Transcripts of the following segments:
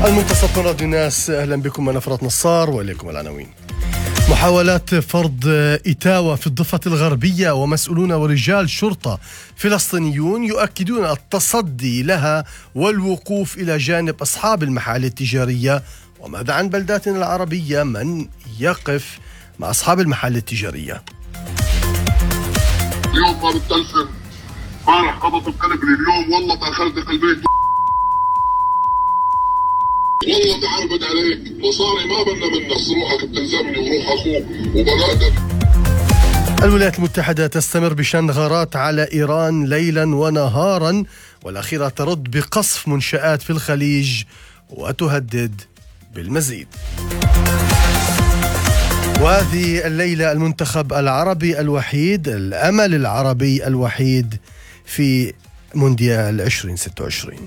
المنتصف من راديو الناس، أهلا بكم. أنا فرات نصار وإليكم العناوين. محاولات فرض إتاوة في الضفة الغربية ومسؤولون ورجال شرطة فلسطينيون يؤكدون التصدي لها والوقوف إلى جانب أصحاب المحال التجارية. وماذا عن بلداتنا العربية؟ من يقف مع أصحاب المحال التجارية؟ اليوم ما بتلفن، امبارح قضت بقلبي، اليوم والله تأخرت البيت، والله تعرفت عليك مصاري ما بدنا منك، روحك بتلزمني وروح اخوك وبنادم. الولايات المتحدة تستمر بشن غارات على إيران ليلا ونهارا، والأخيرة ترد بقصف منشآت في الخليج وتهدد بالمزيد. وهذه الليلة المنتخب العربي الوحيد، الأمل العربي الوحيد في مونديال 2026.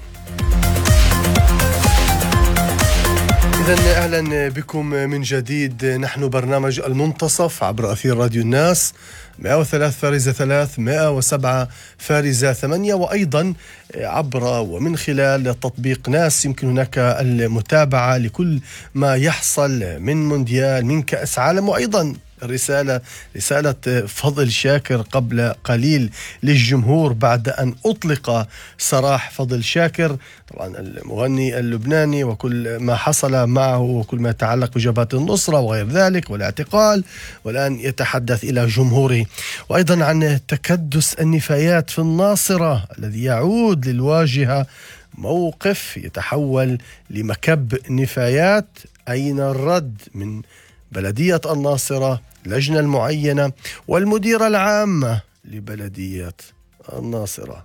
إذن أهلا بكم من جديد. نحن برنامج المنتصف عبر أثير راديو الناس 103 فارزة 3 107 فارزة 8، وأيضا عبر ومن خلال تطبيق ناس. يمكن هناك المتابعة لكل ما يحصل من مونديال، من كأس عالم، وأيضا رسالة فضل شاكر قبل قليل للجمهور بعد أن أطلق سراح فضل شاكر، طبعا المغني اللبناني، وكل ما حصل معه وكل ما يتعلق بجبهة النصرة وغير ذلك والاعتقال، والآن يتحدث إلى جمهوره. وأيضا عن تكدس النفايات في الناصرة الذي يعود للواجهة، موقف يتحول لمكب نفايات. أين الرد من بلدية الناصرة، لجنة المعينة والمديرة العامة لبلدية الناصرة؟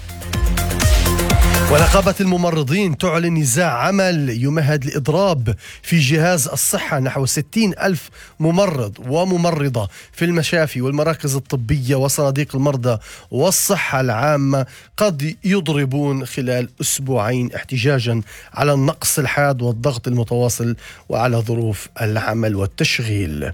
ونقابة الممرضين تعلن نزاع عمل يمهد لإضراب في جهاز الصحة. نحو 60,000 ممرض وممرضة في المشافي والمراكز الطبية وصناديق المرضى والصحة العامة قد يضربون خلال أسبوعين احتجاجا على النقص الحاد والضغط المتواصل وعلى ظروف العمل والتشغيل.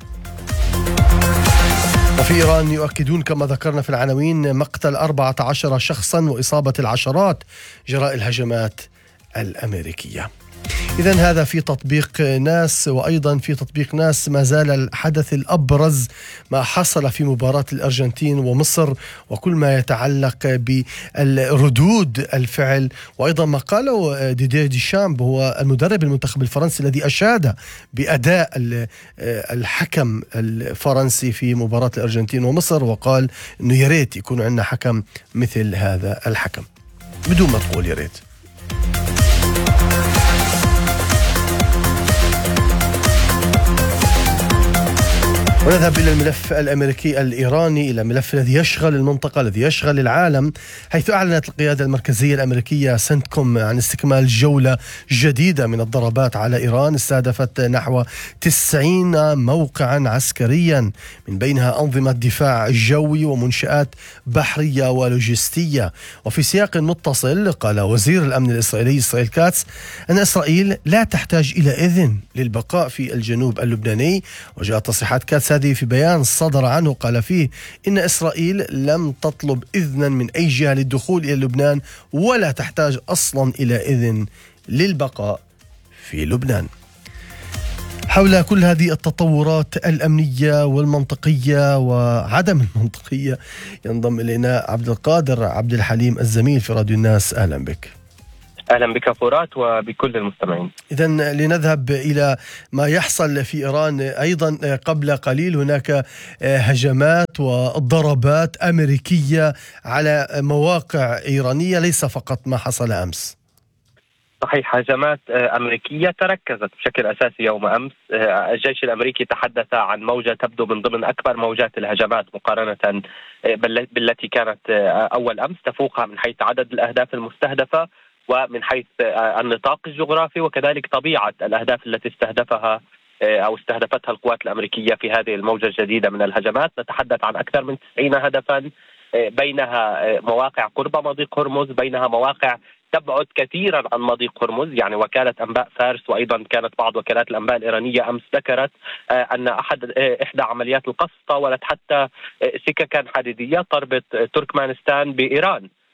وفي إيران يؤكدون كما ذكرنا في العناوين مقتل 14 شخصا وإصابة العشرات جراء الهجمات الأمريكية. إذن هذا في تطبيق ناس. وأيضا في تطبيق ناس ما زال الحدث الأبرز ما حصل في مباراة الأرجنتين ومصر وكل ما يتعلق بالردود الفعل، وأيضا ما قاله ديديه ديشامب، هو المدرب المنتخب الفرنسي الذي أشاد بأداء الحكم الفرنسي في مباراة الأرجنتين ومصر، وقال إنه ياريت يكون عندنا حكم مثل هذا الحكم، بدون ما تقول ياريت. ونذهب إلى الملف الأمريكي الإيراني، إلى الملف الذي يشغل المنطقة، الذي يشغل العالم، حيث أعلنت القيادة المركزية الأمريكية سنتكوم عن استكمال جولة جديدة من الضربات على إيران استهدفت نحو 90 موقعا عسكريا، من بينها أنظمة دفاع جوي ومنشآت بحرية ولوجستية. وفي سياق متصل قال وزير الأمن الإسرائيلي إسرائيل كاتس أن إسرائيل لا تحتاج إلى إذن للبقاء في الجنوب اللبناني. وجاءت تصريحات كاتس هذه في بيان صدر عنه قال فيه إن إسرائيل لم تطلب إذنا من أي جهة للدخول إلى لبنان، ولا تحتاج أصلا إلى إذن للبقاء في لبنان. حول كل هذه التطورات الأمنية والمنطقية وعدم المنطقية ينضم إلينا عبد القادر عبد الحليم الزميل في راديو الناس. أهلا بك. أهلا بك فرات وبكل المستمعين. إذن لنذهب إلى ما يحصل في إيران. أيضا قبل قليل هناك هجمات وضربات أمريكية على مواقع إيرانية، ليس فقط ما حصل أمس. صحيح، هجمات أمريكية تركزت بشكل أساسي يوم أمس. الجيش الأمريكي تحدث عن موجة تبدو من ضمن أكبر موجات الهجمات مقارنة بالتي كانت أول أمس، تفوقها من حيث عدد الأهداف المستهدفة ومن حيث النطاق الجغرافي، وكذلك طبيعة الأهداف التي استهدفتها القوات الأمريكية في هذه الموجة الجديدة من الهجمات. نتحدث عن أكثر من 90 هدفا، بينها مواقع قرب مضيق هرمز، بينها مواقع تبعد كثيرا عن مضيق هرمز. يعني وكالة أنباء فارس وأيضا كانت بعض وكالات الأنباء الإيرانية أمس ذكرت أن إحدى عمليات القصف طاولت حتى سككا حديدية تربط تركمانستان بإيران.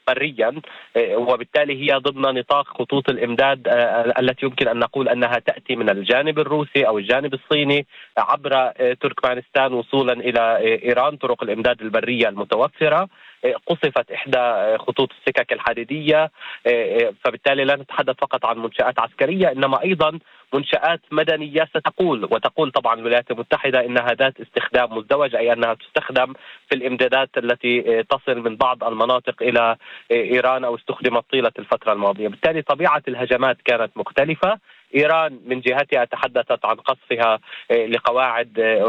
بريا، وبالتالي هي ضمن نطاق خطوط الإمداد التي يمكن أن نقول أنها تأتي من الجانب الروسي أو الجانب الصيني عبر تركمانستان وصولا إلى إيران. طرق الإمداد البرية المتوفرة قصفت إحدى خطوط السكك الحديدية، فبالتالي لا نتحدث فقط عن منشآت عسكرية إنما أيضا منشآت مدنية وتقول طبعا الولايات المتحدة إنها ذات استخدام مزدوج، أي أنها تستخدم في الإمدادات التي تصل من بعض المناطق إلى إيران أو استخدمت طيلة الفترة الماضية. بالتالي طبيعة الهجمات كانت مختلفة. إيران من جهتها تحدثت عن قصفها لقواعد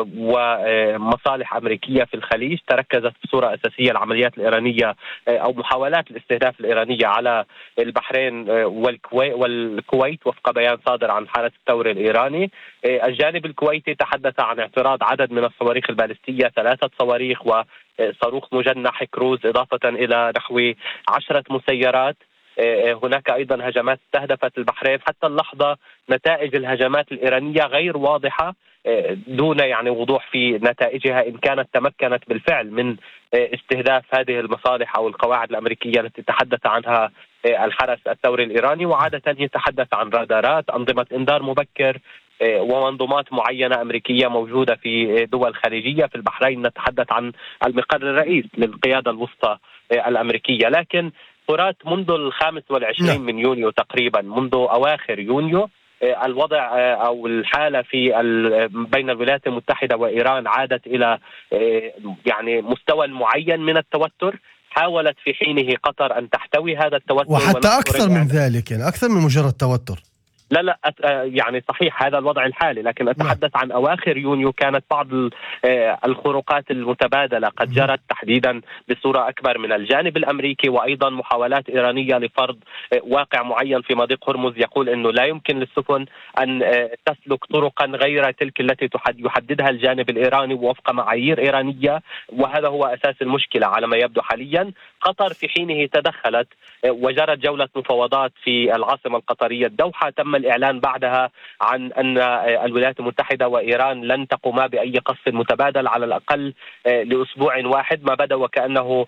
ومصالح أمريكية في الخليج، تركزت بصورة أساسية العمليات الإيرانية أو محاولات الاستهداف الإيرانية على البحرين والكويت وفق بيان صادر عن حالة الثورة الإيراني. الجانب الكويتي تحدث عن اعتراض عدد من الصواريخ البالستية، 3 صواريخ وصاروخ مجنح كروز إضافة إلى نحو 10 مسيرات. هناك أيضا هجمات استهدفت البحرين. حتى اللحظة نتائج الهجمات الإيرانية غير واضحة، دون وضوح في نتائجها إن كانت تمكنت بالفعل من استهداف هذه المصالح أو القواعد الأمريكية التي تحدث عنها الحرس الثوري الإيراني. وعادة يتحدث عن رادارات، أنظمة إنذار مبكر ومنظومات معينة أمريكية موجودة في دول خليجية. في البحرين نتحدث عن المقر الرئيس للقيادة الوسطى الأمريكية. لكن فرات منذ 25 من يونيو تقريبا، منذ أواخر يونيو، الوضع أو الحالة في بين الولايات المتحدة وإيران عادت إلى مستوى معين من التوتر. حاولت في حينه قطر أن تحتوي هذا التوتر، وحتى أكثر من ذلك، أكثر من مجرد توتر. لا صحيح هذا الوضع الحالي، لكن أتحدث عن أواخر يونيو كانت بعض الخروقات المتبادلة قد جرت، تحديدا بصورة أكبر من الجانب الأمريكي، وأيضا محاولات إيرانية لفرض واقع معين في مضيق هرمز يقول أنه لا يمكن للسفن أن تسلك طرقا غير تلك التي يحددها الجانب الإيراني وفق معايير إيرانية، وهذا هو أساس المشكلة على ما يبدو حاليا. قطر في حينه تدخلت وجرت جولة مفاوضات في العاصمة القطرية الدوحة. تم الإعلان بعدها عن أن الولايات المتحدة وإيران لن تقوما بأي قصف متبادل على الأقل لأسبوع واحد، ما بدا وكأنه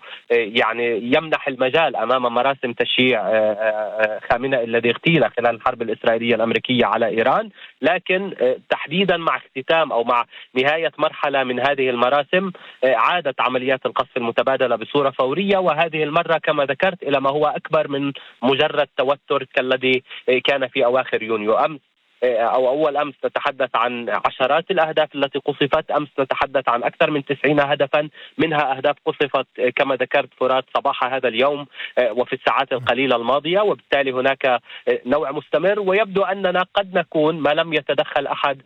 يمنح المجال أمام مراسم تشييع خامنئي الذي اغتيل خلال الحرب الإسرائيلية الأمريكية على إيران. لكن تحديدا مع اختتام أو مع نهاية مرحلة من هذه المراسم عادت عمليات القصف المتبادلة بصورة فورية، وهذه المرة كما ذكرت إلى ما هو أكبر من مجرد توتر كالذي كان في أواخر يونيو. أول أمس نتحدث عن عشرات الأهداف التي قصفت، أمس نتحدث عن أكثر من 90 هدفا، منها أهداف قصفت كما ذكرت فرات صباح هذا اليوم وفي الساعات القليلة الماضية. وبالتالي هناك نوع مستمر، ويبدو أننا قد نكون ما لم يتدخل أحد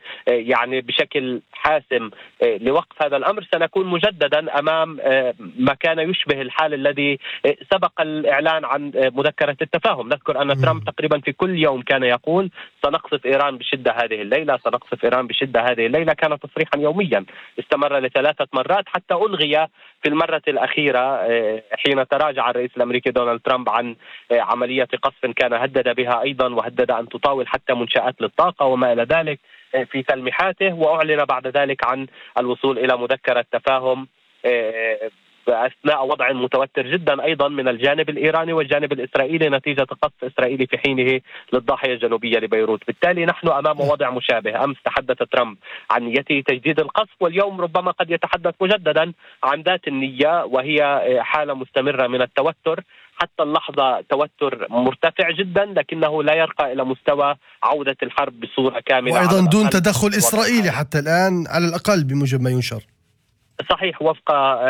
بشكل حاسم لوقف هذا الأمر سنكون مجددا أمام ما كان يشبه الحال الذي سبق الإعلان عن مذكرة التفاهم. نذكر أن ترامب تقريبا في كل يوم كان يقول سنقصف إيران بشدة هذه الليلة، سنقصف إيران بشدة هذه الليلة. كان تصريحا يوميا استمر ل3 مرات حتى ألغي في المرة الأخيرة حين تراجع الرئيس الأمريكي دونالد ترامب عن عملية قصف كان هدد بها أيضا، وهدد أن تطاول حتى منشآت للطاقة وما إلى ذلك في تلميحاته. وأعلن بعد ذلك عن الوصول إلى مذكرة تفاهم أثناء وضع متوتر جدا أيضا من الجانب الإيراني والجانب الإسرائيلي نتيجة قصف إسرائيلي في حينه للضاحية الجنوبية لبيروت. بالتالي نحن أمام وضع مشابه. أمس تحدث ترامب عن نيته تجديد القصف، واليوم ربما قد يتحدث مجددا عن ذات النية، وهي حالة مستمرة من التوتر. حتى اللحظة توتر مرتفع جدا، لكنه لا يرقى إلى مستوى عودة الحرب بصورة كاملة، وأيضا دون تدخل إسرائيلي حتى الآن على الأقل بموجب ما ينشر. صحيح، وفق